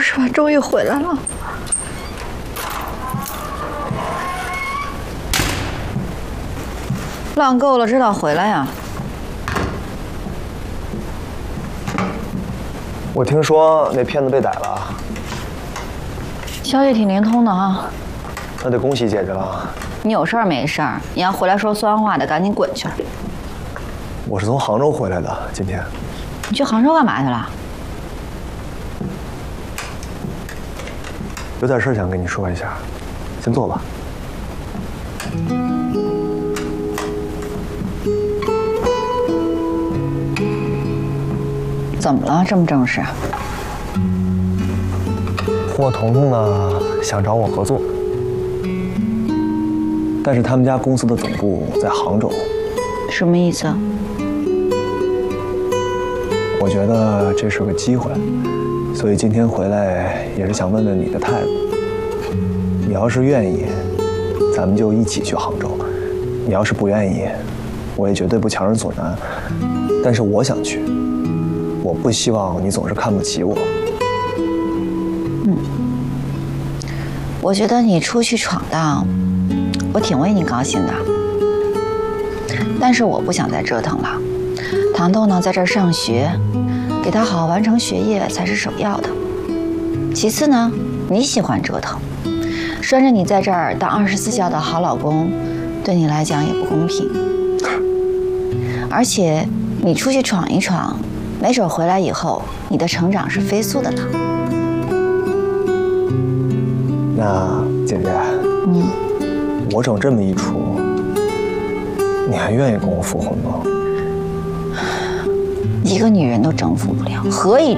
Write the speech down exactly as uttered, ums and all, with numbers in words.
是吧？终于回来了。浪够了，知道回来呀。 我听说那骗子被逮了， 消息挺灵通的哈。 那得恭喜姐姐了。 你有事儿没事儿？你要回来说酸话的，赶紧滚去。 我是从杭州回来的，今天。 你去杭州干嘛去了？ 有点事想跟你说一下，先坐吧。 怎么了？这么正式？ 霍彤彤呢，想找我合作，但是他们家公司的总部在杭州。 什么意思？ 我觉得这是个机会，所以今天回来也是想问问你的态度。你要是愿意，咱们就一起去杭州；你要是不愿意，我也绝对不强人所难。但是我想去，我不希望你总是看不起我。 嗯，我觉得你出去闯荡，我挺为你高兴的。但是我不想再折腾了。糖豆呢，在这儿上学，给他好好完成学业才是首要的。其次呢，你喜欢折腾，拴着你在这儿当二十四孝的好老公，对你来讲也不公平。而且你出去闯一闯，没准回来以后，你的成长是飞速的呢。 那姐姐， 嗯， 我整这么一出，你还愿意跟我复婚吗？ 一个女人都征服不了，何以